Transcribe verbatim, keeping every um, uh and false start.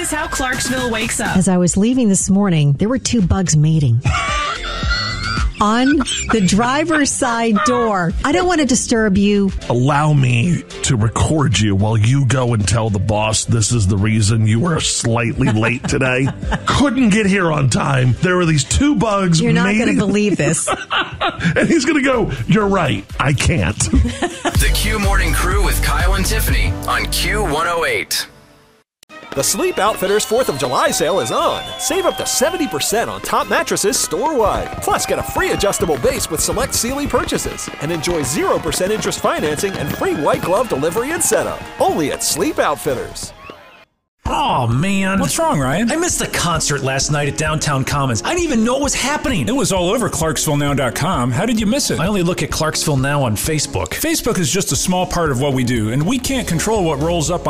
is how Clarksville wakes up. As I was leaving this morning, there were two bugs mating. On the driver's side door. I don't want to disturb you. Allow me to record you while you go and tell the boss this is the reason you were slightly late today. Couldn't get here on time. There were these two bugs. You're not mating. going to believe this. And he's going to go, you're right. I can't. The Q Morning Crew with Kyle and Tiffany on Q one oh eight. The Sleep Outfitters fourth of July sale is on. Save up to seventy percent on top mattresses store-wide. Plus, get a free adjustable base with select Sealy purchases. And enjoy zero percent interest financing and free white glove delivery and setup. Only at Sleep Outfitters. Oh, man. What's wrong, Ryan? I missed the concert last night at Downtown Commons. I didn't even know what was happening. It was all over Clarksville Now dot com. How did you miss it? I only look at Clarksville Now on Facebook. Facebook is just a small part of what we do, and we can't control what rolls up